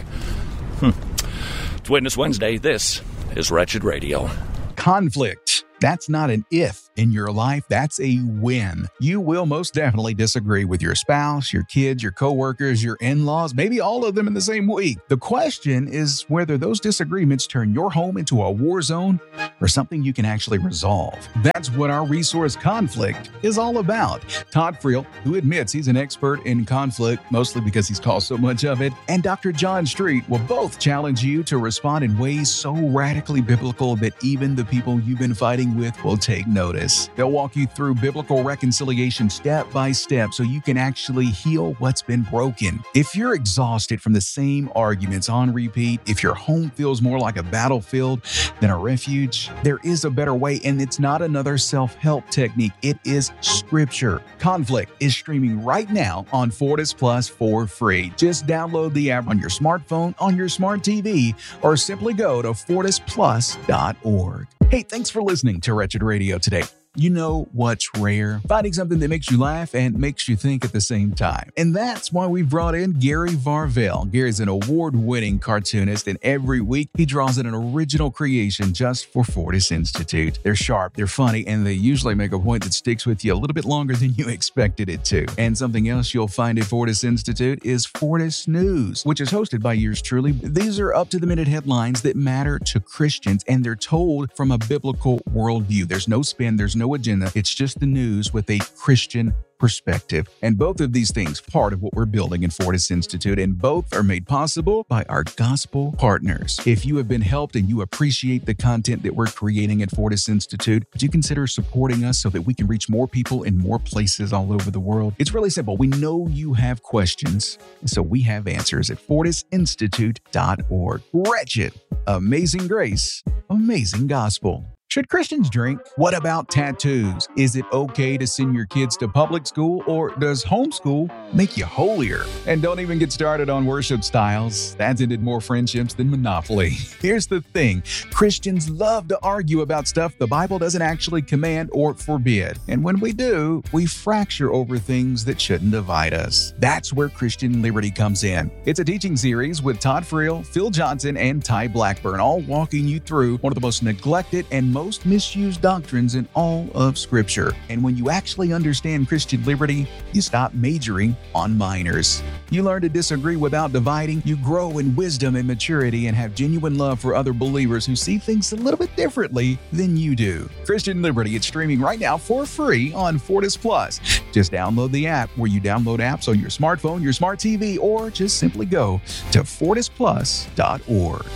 It's Witness Wednesday. This is Wretched Radio. Conflict. That's not an if in your life. That's a when. You will most definitely disagree with your spouse, your kids, your coworkers, your in-laws, maybe all of them in the same week. The question is whether those disagreements turn your home into a war zone or something you can actually resolve. That's what our resource Conflict is all about. Todd Friel, who admits he's an expert in conflict, mostly because he's caused so much of it, and Dr. John Street will both challenge you to respond in ways so radically biblical that even the people you've been fighting with will take notice. They'll walk you through biblical reconciliation step by step so you can actually heal what's been broken. If you're exhausted from the same arguments on repeat, if your home feels more like a battlefield than a refuge, there is a better way, and it's not another self-help technique. It is scripture. Conflict is streaming right now on Fortis Plus for free. Just download the app on your smartphone, on your smart TV, or simply go to fortisplus.org. Hey, thanks for listening to Wretched Radio today. You know what's rare? Finding something that makes you laugh and makes you think at the same time. And that's why we brought in Gary Varvel. Gary's an award-winning cartoonist, and every week he draws in an original creation just for Fortis Institute. They're sharp, they're funny, and they usually make a point that sticks with you a little bit longer than you expected it to. And something else you'll find at Fortis Institute is Fortis News, which is hosted by yours truly. These are up-to-the-minute headlines that matter to Christians, and they're told from a biblical worldview. There's no spin, there's no agenda. It's just the news with a Christian perspective. And both of these things, part of what we're building in Fortis Institute, and both are made possible by our gospel partners. If you have been helped and you appreciate the content that we're creating at Fortis Institute, would you consider supporting us so that we can reach more people in more places all over the world? It's really simple. We know you have questions, and so we have answers at fortisinstitute.org. Wretched, amazing grace, amazing gospel. Should Christians drink? What about tattoos? Is it okay to send your kids to public school, or does homeschool make you holier? And don't even get started on worship styles. That's ended more friendships than Monopoly. Here's the thing. Christians love to argue about stuff the Bible doesn't actually command or forbid. And when we do, we fracture over things that shouldn't divide us. That's where Christian Liberty comes in. It's a teaching series with Todd Friel, Phil Johnson, and Ty Blackburn, all walking you through one of the most neglected and most misused doctrines in all of Scripture. And when you actually understand Christian liberty, you stop majoring on minors. You learn to disagree without dividing. You grow in wisdom and maturity and have genuine love for other believers who see things a little bit differently than you do. Christian Liberty, it's streaming right now for free on Fortis Plus. Just download the app where you download apps on your smartphone, your smart TV, or just simply go to fortisplus.org.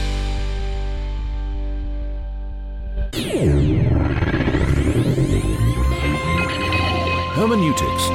Hermeneutics.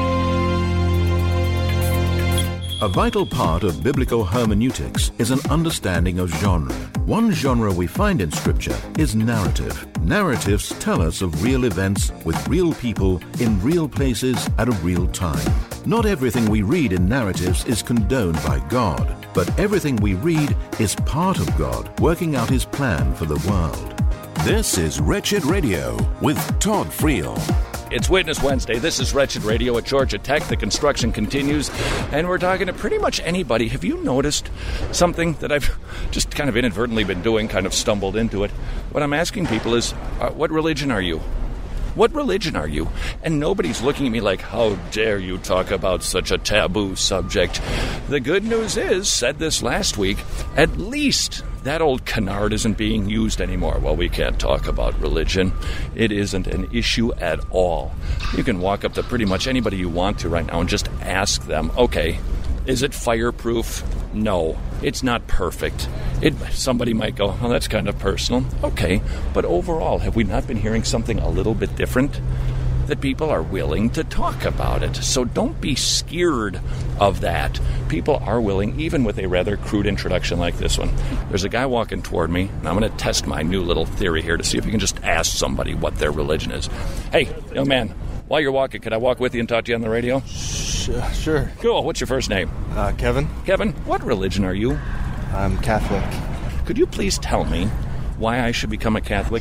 A vital part of biblical hermeneutics is an understanding of genre. One genre we find in Scripture is narrative. Narratives tell us of real events with real people in real places at a real time. Not everything we read in narratives is condoned by God, but everything we read is part of God working out His plan for the world. This is Wretched Radio with Todd Friel. It's Witness Wednesday. This is Wretched Radio at Georgia Tech. The construction continues, and we're talking to pretty much anybody. Have you noticed something that I've just kind of inadvertently been doing, kind of stumbled into it? What I'm asking people is, what religion are you? What religion are you? And nobody's looking at me like, how dare you talk about such a taboo subject? The good news is, said this last week, at least that old canard isn't being used anymore. Well, we can't talk about religion. It isn't an issue at all. You can walk up to pretty much anybody you want to right now and just ask them, okay, is it fireproof? No, it's not perfect. Somebody might go, oh, that's kind of personal. Okay, but overall, have we not been hearing something a little bit different? That people are willing to talk about it. So don't be scared of that. People are willing, even with a rather crude introduction like this one. There's a guy walking toward me, and I'm going to test my new little theory here to see if you can just ask somebody what their religion is. Hey, young man, While you're walking, could I walk with you and talk to you on the radio? Sure. Cool. What's your first name? Kevin. Kevin, what religion are you? I'm Catholic. Could you please tell me why I should become a Catholic?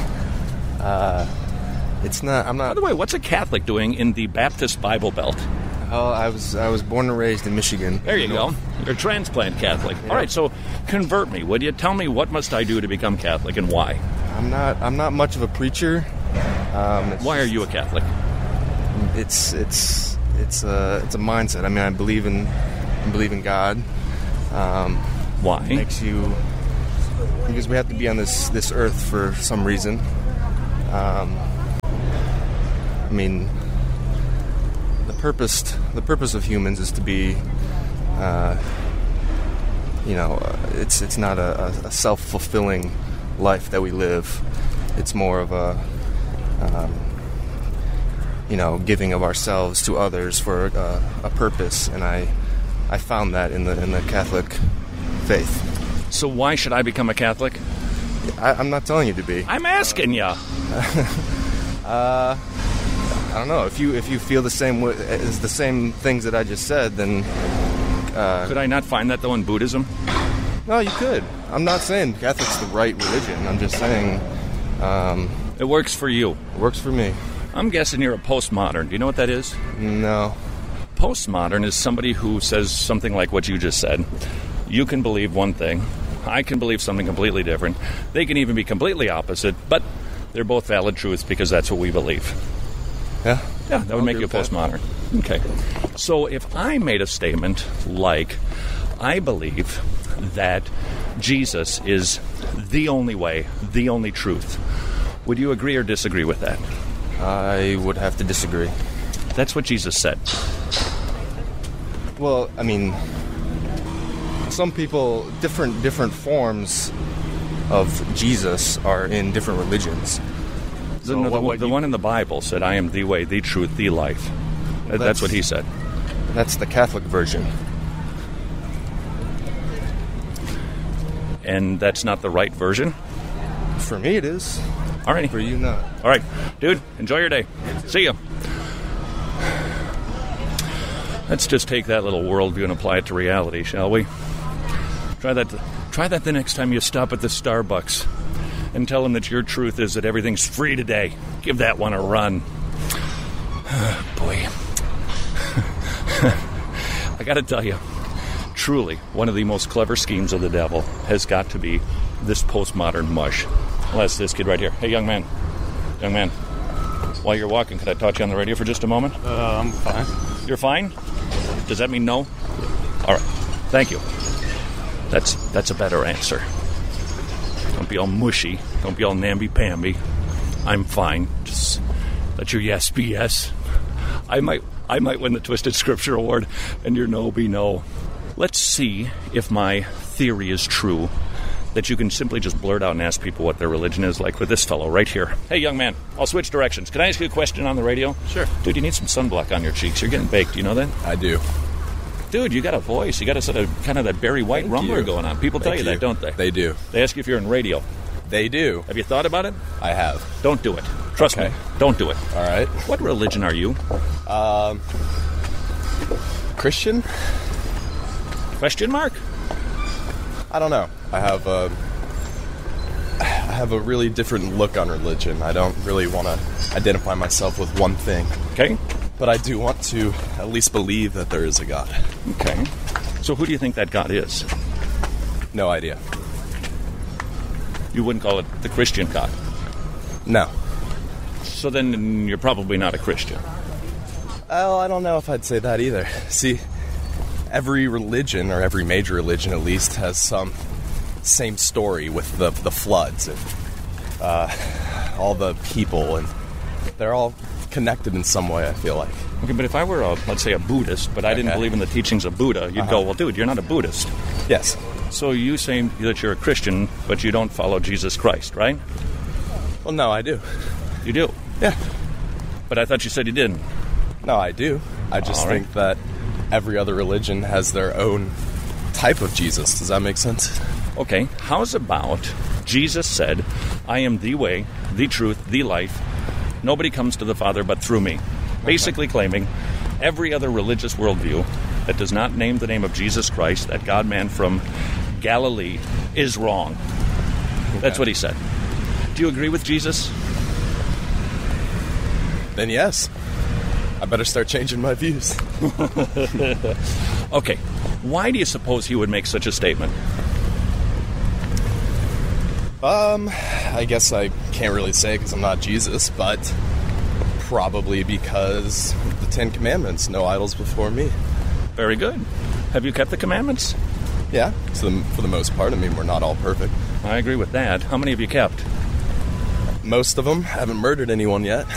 It's not. I'm not. By the way, what's a Catholic doing in the Baptist Bible Belt? Oh, I was born and raised in Michigan. There you go. You're a transplant Catholic. Yeah. All right, so convert me, would you? Tell me what must I do to become Catholic and why? I'm not much of a preacher. Why are you a Catholic? It's a mindset. I mean, I believe in God. Why? Because we have to be on this earth for some reason. I mean, the purpose of humans is to be, it's not a self-fulfilling life that we live. It's more of a, giving of ourselves to others for a purpose, and I found that in the Catholic faith. So why should I become a Catholic? I'm not telling you to be. I'm asking you. I don't know. If you feel the same way as the same things that I just said, then could I not find that though in Buddhism? No, you could. I'm not saying Catholic's the right religion. I'm just saying it works for you. It works for me. I'm guessing you're a postmodern. Do you know what that is? No. Postmodern is somebody who says something like what you just said. You can believe one thing. I can believe something completely different. They can even be completely opposite, but they're both valid truths because that's what we believe. Yeah? Yeah, that would make you a postmodern. Okay. So if I made a statement like, I believe that Jesus is the only way, the only truth, would you agree or disagree with that? I would have to disagree. That's what Jesus said. Well, I mean, some people, different forms of Jesus are in different religions. The one in the Bible said, I am the way, the truth, the life. Well, that's what he said. That's the Catholic version. And that's not the right version? For me it is. All right. For you not. All right. Dude, enjoy your day. See ya. Let's just take that little worldview and apply it to reality, shall we? Try that the next time you stop at the Starbucks and tell them that your truth is that everything's free today. Give that one a run. Boy. I gotta tell you, truly, one of the most clever schemes of the devil has got to be this postmodern mush. Well, that's this kid right here. Hey, young man. Young man. While you're walking, could I talk to you on the radio for just a moment? I'm fine. You're fine? Does that mean no? All right. Thank you. That's a better answer. Don't be all mushy. Don't be all namby-pamby. I'm fine. Just let your yes be yes. I might win the Twisted Scripture Award, and your no be no. Let's see if my theory is true, that you can simply just blurt out and ask people what their religion is, like with this fellow right here. Hey, young man, I'll switch directions. Can I ask you a question on the radio? Sure. Dude, you need some sunblock on your cheeks. You're getting baked. Do you know that? I do. Dude, you got a voice. You got a sort of kind of that Barry White rumbler going on. People tell you that, don't they? They do. They ask you if you're in radio. They do. Have you thought about it? I have. Don't do it. Trust me. Don't do it. All right. What religion are you? Christian? Question mark? I don't know. I have a really different look on religion. I don't really want to identify myself with one thing. Okay. But I do want to at least believe that there is a God. Okay. So who do you think that God is? No idea. You wouldn't call it the Christian God? No. So then you're probably not a Christian. Well, I don't know if I'd say that either. See, every religion, or every major religion at least, has some same story with the floods and all the people, and they're all connected in some way, I feel like. Okay, but if I were, let's say, a Buddhist, but I didn't believe in the teachings of Buddha, you'd go, well, dude, you're not a Buddhist. Yes. So you saying that you're a Christian, but you don't follow Jesus Christ, right? Well, no, I do. You do? Yeah. But I thought you said you didn't. No, I do. I just think that every other religion has their own type of Jesus. Does that make sense? Okay. How's about Jesus said, I am the way, the truth, the life. Nobody comes to the Father but through me. basically claiming every other religious worldview that does not name the name of Jesus Christ, that God-man from Galilee, is wrong. Okay. That's what he said. Do you agree with Jesus? Then yes. I better start changing my views. Okay. Why do you suppose he would make such a statement? I guess I can't really say because I'm not Jesus, but probably because the Ten Commandments, no idols before me. Very good. Have you kept the commandments? Yeah, for the most part. I mean, we're not all perfect. I agree with that. How many have you kept? Most of them. Haven't murdered anyone yet.